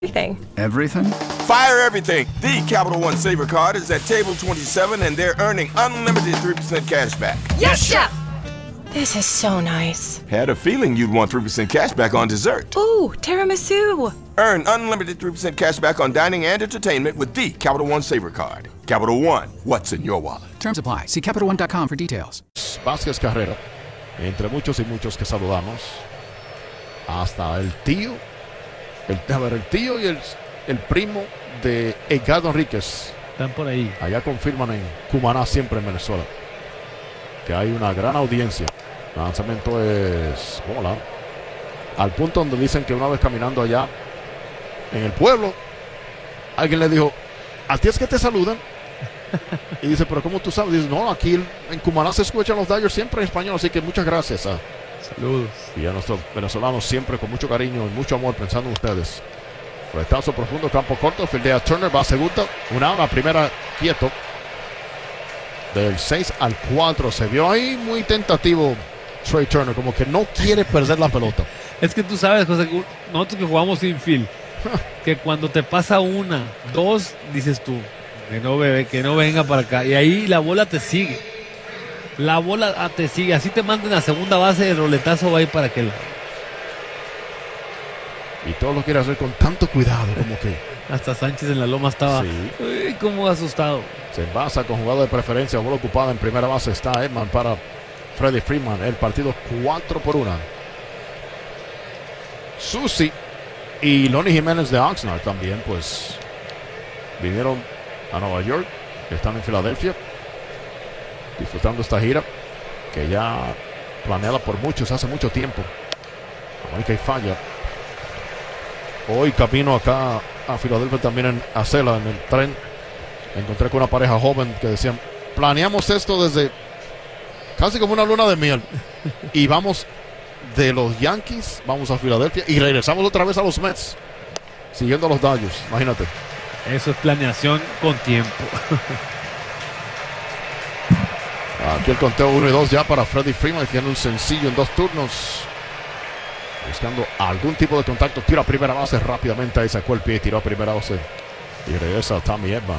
Everything. Everything? Fire everything. The Capital One Saver card is at table 27 and they're earning unlimited 3% cash back. Yes, Chef! This is so nice. Had a feeling you'd want 3% cash back on dessert. Ooh, tiramisu. Earn unlimited 3% cash back on dining and entertainment with the Capital One Saver card. Capital One, what's in your wallet? Terms apply. See CapitalOne.com for details. Vázquez Carrera, entre muchos y muchos que saludamos, hasta el tío y el primo de Edgardo Enríquez. Están por ahí. Allá confirman en Cumaná, siempre en Venezuela, que hay una gran audiencia. El lanzamiento es bola, al punto donde dicen que una vez caminando allá en el pueblo, alguien le dijo: ¿a ti es que te saludan? Y dice: ¿pero cómo tú sabes? Dice: no, aquí en Cumaná se escuchan los Dodgers siempre en español, así que muchas gracias. Saludos. Y a nuestros venezolanos siempre con mucho cariño y mucho amor pensando en ustedes. Retazo profundo, campo corto, fildea Turner, va a segunda, una primera quieto. Del 6 al 4 se vio ahí muy tentativo Trey Turner, como que no quiere perder la pelota. Es que tú sabes, José, nosotros que jugamos infield, que cuando te pasa una, dos, dices tú, que no venga para acá. Y ahí la bola te sigue. La bola te sigue. Así te manden a segunda base, el roletazo va a ir para aquel lado. Y todo lo quiere hacer con tanto cuidado, como que hasta Sánchez en la loma estaba como asustado. Se envasa con jugada de preferencia, bola ocupada en primera base. Está Edman para Freddie Freeman. El partido 4-1. Susi y Lonnie Jiménez de Oxnard también, pues, vinieron a Nueva York. Están en Filadelfia disfrutando esta gira que ya planeada por muchos hace mucho tiempo. Mónica y falla. Hoy camino acá a Filadelfia, también en Acela, en el tren, me encontré con una pareja joven que decían: planeamos esto desde casi como una luna de miel y vamos de los Yankees, vamos a Filadelfia y regresamos otra vez a los Mets, siguiendo a los Dodgers. Imagínate. Eso es planeación con tiempo. Aquí el conteo 1 y 2 ya para Freddie Freeman, tiene un sencillo en 2 turnos, buscando algún tipo de contacto. Tira a primera base rápidamente, ahí sacó el pie y tiró a primera base y regresa a Tommy Edman.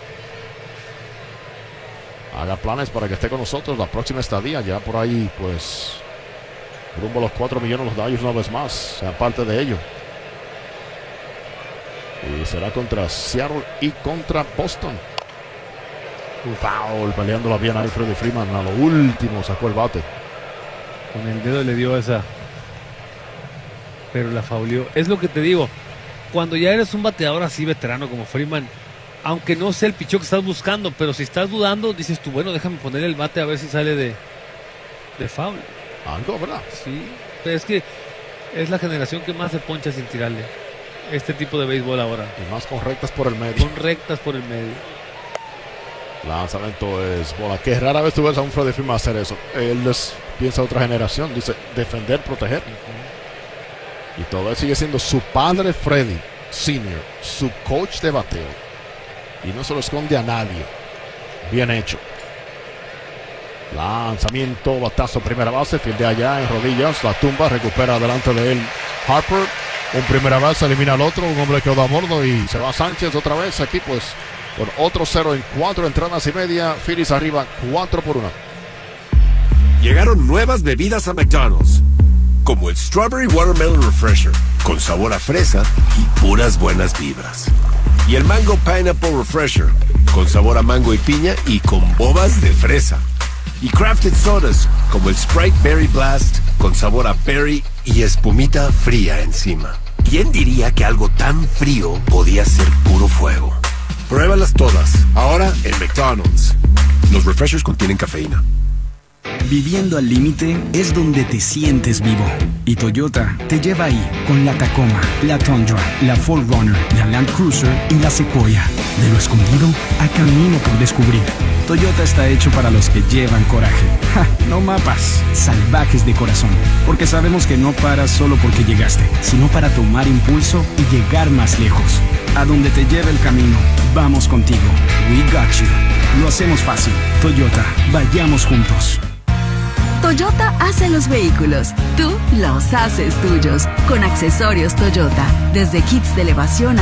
Haga planes para que esté con nosotros la próxima estadía, ya por ahí pues rumbo a los 4 millones los Dodgers una vez más, sea parte de ello. Y será contra Seattle y contra Boston. Foul, peleándola bien ahí Freddie Freeman, a lo último sacó el bate. Con el dedo le dio esa, pero la fauleó. Es lo que te digo, cuando ya eres un bateador así veterano como Freeman, aunque no sea el picheo que estás buscando, pero si estás dudando, dices tú: bueno, déjame poner el bate a ver si sale de foul. Algo, ¿verdad? Sí, pero es que es la generación que más se poncha sin tirarle este tipo de béisbol ahora. Y más con rectas por el medio. Con rectas por el medio. Lanzamiento es bola, que rara vez tú ves a un Freddie Freeman hacer eso. Él piensa otra generación, dice defender, proteger. Y todavía sigue siendo su padre Freddie Senior, su coach de bateo. Y no se lo esconde a nadie. Bien hecho. Lanzamiento, batazo, primera base, fildea allá en rodillas, la tumba, recupera delante de él Harper. Un primera base, elimina al otro, un hombre quedó a bordo y se va Sánchez otra vez aquí, pues, con otro 0 en 4 entradas y media. Phillies arriba 4-1. Llegaron nuevas bebidas a McDonald's, como el Strawberry Watermelon Refresher, con sabor a fresa y puras buenas vibras. Y el Mango Pineapple Refresher, con sabor a mango y piña y con bobas de fresa. Y crafted sodas, como el Sprite Berry Blast, con sabor a berry y espumita fría encima. ¿Quién diría que algo tan frío podía ser puro fuego? Pruébalas todas, ahora en McDonald's. Los refreshers contienen cafeína. Viviendo al límite es donde te sientes vivo. Y Toyota te lleva ahí con la Tacoma, la Tundra, la 4Runner, la Land Cruiser y la Sequoia. De lo escondido a camino por descubrir. Toyota está hecho para los que llevan coraje. ¡Ja! No mapas, salvajes de corazón. Porque sabemos que no paras solo porque llegaste, sino para tomar impulso y llegar más lejos. A donde te lleve el camino, vamos contigo. We got you. Lo hacemos fácil. Toyota, vayamos juntos. Toyota hace los vehículos, tú los haces tuyos. Con accesorios Toyota, desde kits de elevación